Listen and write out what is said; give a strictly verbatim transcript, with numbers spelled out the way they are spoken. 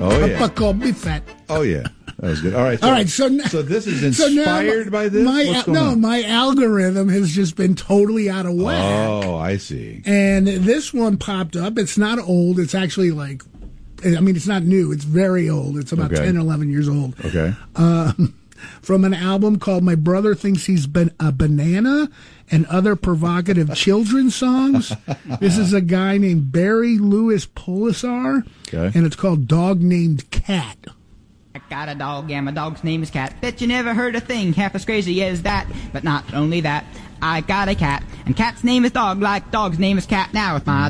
Oh, yeah. Papa called me fat. Oh, yeah. That was good. All right. So, All right. So, n- so this is so now inspired by this? My, What's going no, on? my algorithm has just been totally out of whack. Oh, I see. And this one popped up. It's not old. It's actually like, I mean, it's not new. It's very old. It's about Okay. ten, eleven years old. Okay. Um, from an album called My Brother Thinks He's Been a Banana and Other Provocative Children's Songs. This is a guy named Barry Lewis Polisar, Okay. and it's called Dog Named Cat. I got a dog, and my dog's name is Cat. Bet you never heard a thing half as crazy as that. But not only that, I got a cat, and Cat's name is Dog, like dog's name is Cat. Now with my